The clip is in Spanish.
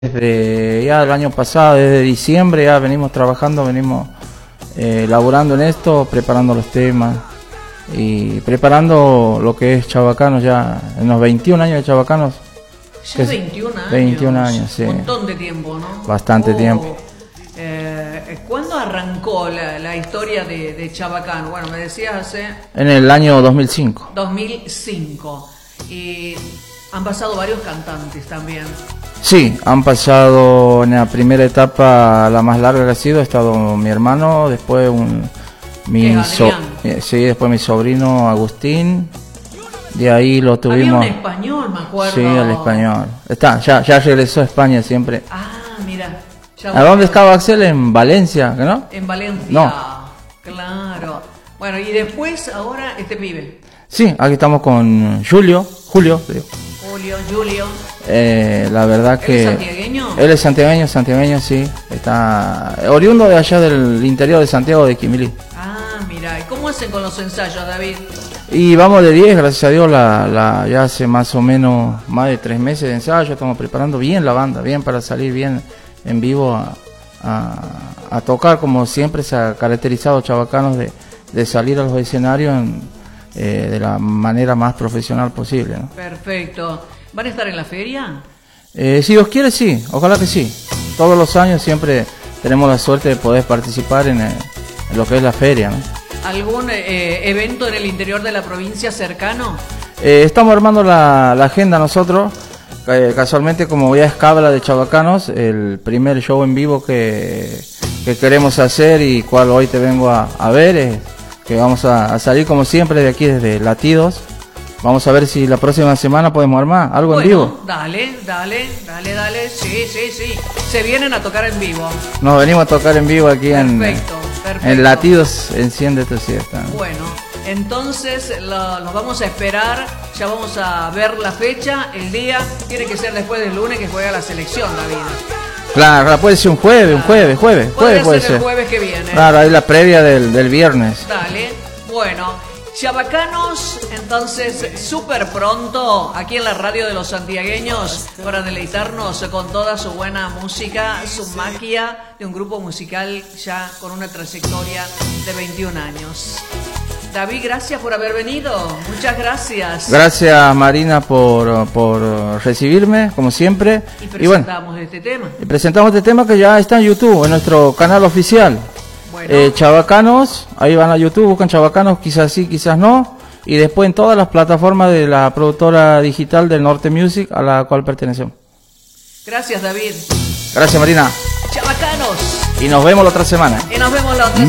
Desde ya el año pasado, desde diciembre, ya venimos trabajando, venimos laborando en esto, preparando los temas y preparando lo que es Chavacanos ya en los 21 años de Chavacanos. Ya 21 años. 21 años, sí. Un montón de tiempo, ¿no? Bastante tiempo. ¿Cuándo arrancó la historia de Chabacano? Bueno, me decías hace... En el año 2005. 2005. Y han pasado varios cantantes también. Sí, han pasado en la primera etapa, la más larga que ha sido, ha estado mi hermano, después después mi sobrino Agustín, de ahí lo tuvimos. Había un español, me acuerdo. Sí, el español. Ya regresó a España siempre. Ah, mira. ¿A dónde estaba Axel? En Valencia, ¿no? En Valencia. No. Claro. Bueno, y después ahora este pibe. Sí, aquí estamos con Julio. Julio. La verdad que... ¿Él es santiagueño? Él es santiagueño, sí. Está oriundo de allá del interior de Santiago de Quimilí. Ah, mira. ¿Y cómo hacen con los ensayos, David? Y vamos de 10, gracias a Dios, ya hace más o menos más de 3 meses de ensayo. Estamos preparando bien la banda, bien para salir bien en vivo a tocar, como siempre se ha caracterizado Chavacanos de salir a los escenarios de la manera más profesional posible, ¿no? Perfecto. ¿Van a estar en la feria? Si Dios quiere, sí, ojalá que sí. Todos los años siempre tenemos la suerte de poder participar en lo que es la feria, ¿no? ¿Algún evento en el interior de la provincia cercano? Estamos armando la agenda nosotros. Casualmente, como ya es Cábala de Chavacanos, el primer show en vivo que queremos hacer y cual hoy te vengo a ver, que vamos a salir como siempre de aquí desde Latidos. Vamos a ver si la próxima semana podemos armar algo en vivo. Dale, sí. Se vienen a tocar en vivo. Nos venimos a tocar en vivo aquí Perfecto. En Latidos, Enciende tu Siesta. Bueno, entonces los vamos a esperar, ya vamos a ver la fecha, el día, tiene que ser después del lunes que juega la selección, David. Claro, puede ser un jueves puede ser. El jueves que viene. Claro, ahí la previa del viernes. Dale, bueno, Chavacanos, entonces súper pronto aquí en la radio de los santiagueños para deleitarnos con toda su buena música, su magia de un grupo musical ya con una trayectoria de 21 años. David, gracias por haber venido, muchas gracias. Gracias, Marina, por recibirme, como siempre. Y presentamos este tema. Y presentamos este tema que ya está en YouTube, en nuestro canal oficial. Bueno. Chavacanos, ahí van a YouTube, buscan Chavacanos, quizás sí, quizás no. Y después en todas las plataformas de la productora digital del Norte Music, a la cual pertenecemos. Gracias, David. Gracias, Marina. Chavacanos. Y nos vemos la otra semana.